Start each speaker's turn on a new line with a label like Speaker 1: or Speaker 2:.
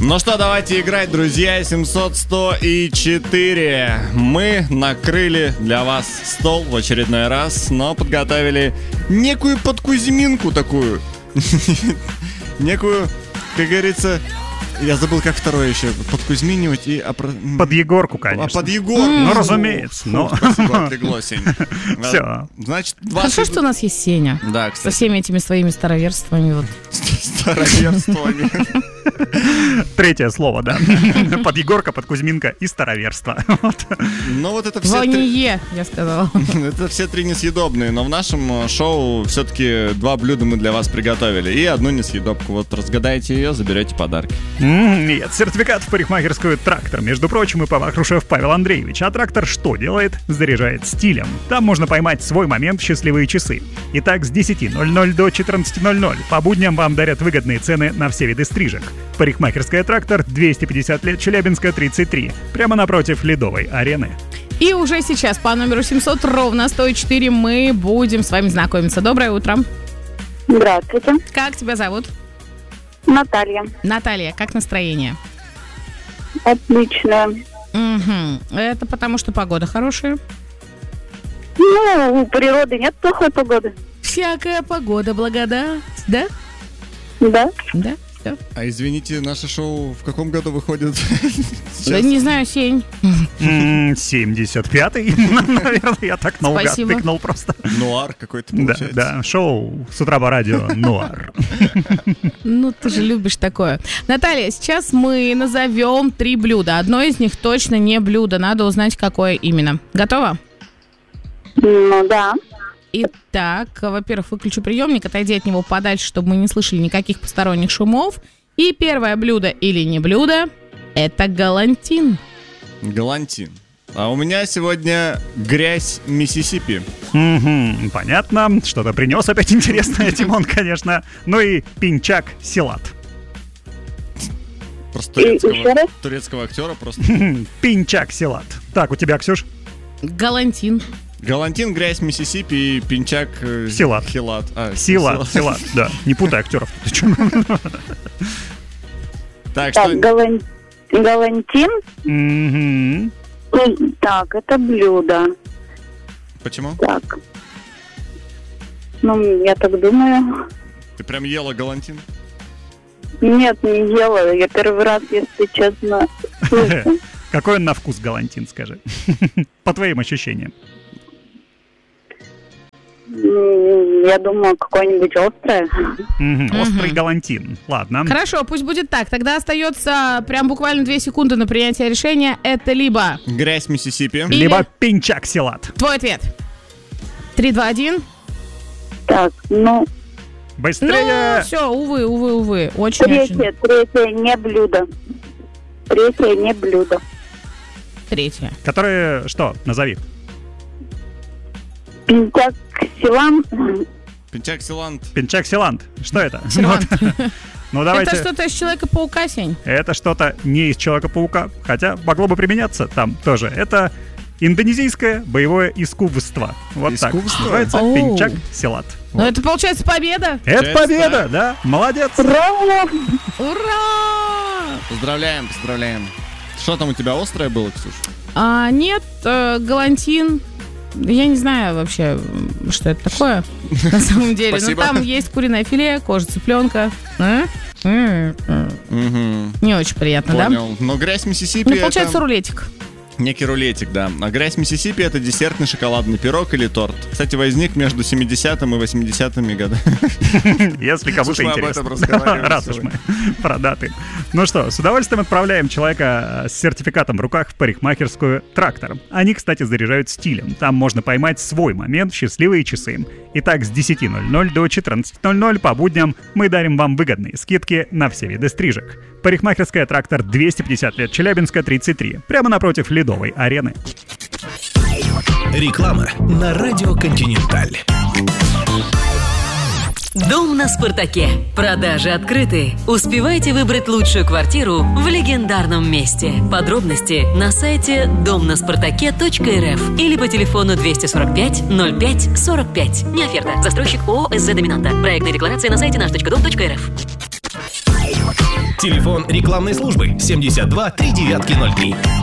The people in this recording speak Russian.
Speaker 1: Ну что, давайте играть, друзья. 700, 100 и 4. Мы накрыли для вас стол в очередной раз, но подготовили некую подкузьминку такую. Некую, как говорится... Я забыл, как второе еще. Подкузьминивать и...
Speaker 2: Под Егорку, конечно.
Speaker 1: Под Егорку.
Speaker 2: Ну, разумеется.
Speaker 1: Спасибо, отлегло, Сень.
Speaker 2: Все.
Speaker 1: Значит,
Speaker 3: Хорошо, что у нас есть Сеня.
Speaker 1: Да, кстати.
Speaker 3: Со всеми этими своими староверствами. Вот.
Speaker 1: Староверствами.
Speaker 2: Третье слово, да. Под Егорка, под Кузьминка и староверство.
Speaker 1: Ну вот это все...
Speaker 3: Воние, я сказала.
Speaker 1: Это все три несъедобные, но в нашем шоу все-таки 2 блюда мы для вас приготовили. И одну несъедобку. Вот разгадайте ее, заберете подарки.
Speaker 2: Нет, сертификат в парикмахерскую «Трактор». Между прочим, и повар-шеф Павел Андреевич. А «Трактор» что делает? Заряжает стилем. Там можно поймать свой момент в счастливые часы. Итак, с 10:00 до 14:00 по будням вам дарят выгодные цены на все виды стрижек. Парикмахерская «Трактор», 250 лет, Челябинска, 33. Прямо напротив Ледовой арены.
Speaker 3: И уже сейчас по номеру 700 ровно 104 мы будем с вами знакомиться. Доброе утро.
Speaker 4: Здравствуйте.
Speaker 3: Как тебя зовут?
Speaker 4: Наталья.
Speaker 3: Наталья, как настроение?
Speaker 4: Отлично.
Speaker 3: Угу. Это потому, что погода хорошая?
Speaker 4: Ну, у природы нет плохой погоды.
Speaker 3: Всякая погода, благодать, да?
Speaker 4: Да.
Speaker 3: Да, все.
Speaker 1: А извините, наше шоу в каком году выходит?
Speaker 3: Да не знаю, Сень.
Speaker 2: 75-й, наверное, я так наугад
Speaker 3: Спасибо.
Speaker 2: тыкнул просто.
Speaker 1: Нуар какой-то получается.
Speaker 2: Да, шоу с утра по радио «Нуар».
Speaker 3: Ну, ты же любишь такое. Наталья, сейчас мы назовем 3 блюда. Одно из них точно не блюдо. Надо узнать, какое именно. Готова?
Speaker 4: Ну, да.
Speaker 3: Итак, во-первых, выключу приемник, отойди от него подальше, чтобы мы не слышали никаких посторонних шумов. И первое блюдо или не блюдо – это галантин.
Speaker 1: Галантин. А у меня сегодня грязь Миссисипи.
Speaker 2: Понятно. Что-то принес опять интересное, Тимон, конечно. Ну и пинчак-силат.
Speaker 1: Просто турецкого актера просто.
Speaker 2: Пинчак-силат. Так, у тебя, Ксюш?
Speaker 3: Галантин.
Speaker 1: Галантин, грязь Миссисипи и пинчак...
Speaker 2: Силат.
Speaker 1: Хилат.
Speaker 2: Силат, да. Не путай актеров. Ты чё?
Speaker 1: Так,
Speaker 4: Так,
Speaker 1: что...
Speaker 4: галантин.
Speaker 2: Мгм.
Speaker 4: Так, это блюдо.
Speaker 1: Почему?
Speaker 4: Так. Ну, я так думаю.
Speaker 1: Ты прям ела галантин?
Speaker 4: Нет, не ела. Я первый раз, если честно, слышу.
Speaker 2: Какой он на вкус галантин, скажи? По твоим ощущениям.
Speaker 4: Я думаю, какое-нибудь острое.
Speaker 2: Острый галантин. Ладно.
Speaker 3: Хорошо, пусть будет так. Тогда остается прям буквально 2 секунды на принятие решения. Это либо...
Speaker 1: Грязь Миссисипи.
Speaker 2: Либо пинчак-силат.
Speaker 3: Твой ответ. 3, 2, 1.
Speaker 4: Так, ну...
Speaker 2: Быстрее!
Speaker 3: Ну, все, увы. Очень-очень.
Speaker 4: Третье не блюдо. Третье не блюдо.
Speaker 3: Третье.
Speaker 2: Которые, что, назови.
Speaker 4: Пинчак-силант.
Speaker 1: Пинчак-силант.
Speaker 2: Пинчак-силант. Что это?
Speaker 3: Силант.
Speaker 2: Ну, давайте.
Speaker 3: Это что-то из Человека-паука, Сень?
Speaker 2: Это что-то не из Человека-паука, хотя могло бы применяться там тоже. Это индонезийское боевое искусство. Вот так. Называется
Speaker 3: Оу.
Speaker 2: пинчак-силат.
Speaker 3: Ну, это получается победа.
Speaker 2: Это
Speaker 1: Часть,
Speaker 2: победа, да? Молодец.
Speaker 4: Браво!
Speaker 3: Ура!
Speaker 1: Поздравляем. Что там у тебя острое было, Ксюш?
Speaker 3: Нет, галантин. Я не знаю вообще, что это такое на самом деле.
Speaker 1: Спасибо.
Speaker 3: Но там есть куриное филе, кожа цыпленка. Не очень приятно, да?
Speaker 1: Понял. Но грязь Миссисипи
Speaker 3: Ну, получается,
Speaker 1: это
Speaker 3: рулетик.
Speaker 1: некий рулетик, да. А грязь Миссисипи это десертный шоколадный пирог или торт. Кстати, возник между 70-м и 80-ми годами.
Speaker 2: Если кому-то
Speaker 1: Мы об этом
Speaker 2: интересно.
Speaker 1: разговаривали
Speaker 2: Раз уж мы про даты. Ну что, с удовольствием отправляем человека с сертификатом в руках в парикмахерскую «Трактор». Они, кстати, заряжают стилем. Там можно поймать свой момент в счастливые часы. Итак, с 10:00 до 14:00 по будням мы дарим вам выгодные скидки на все виды стрижек. Парикмахерская «Трактор», 250 лет, Челябинска, 33. Прямо напротив Ледовой арены.
Speaker 5: Реклама на радио «Континенталь».
Speaker 6: Дом на Спартаке. Продажи открыты. Успевайте выбрать лучшую квартиру в легендарном месте. Подробности на сайте домнаспартаке.рф или по телефону 245 05 45. Не оферта. Застройщик ООО «СЗ Доминанта». Проектная декларация на сайте наш.дом.рф.
Speaker 5: Телефон рекламной службы 72 3903.